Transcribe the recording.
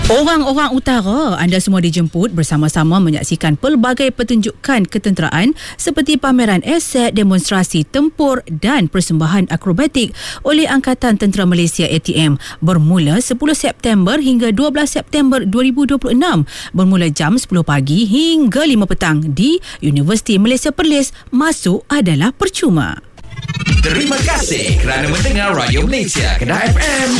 Orang-orang utara, anda semua dijemput bersama-sama menyaksikan pelbagai pertunjukan ketenteraan seperti pameran aset, demonstrasi tempur dan persembahan akrobatik oleh Angkatan Tentera Malaysia ATM bermula 10 September hingga 12 September 2026 bermula jam 10 pagi hingga 5 petang di Universiti Malaysia Perlis. Masuk adalah percuma. Terima kasih kerana mendengar Radio Malaysia Kedah FM.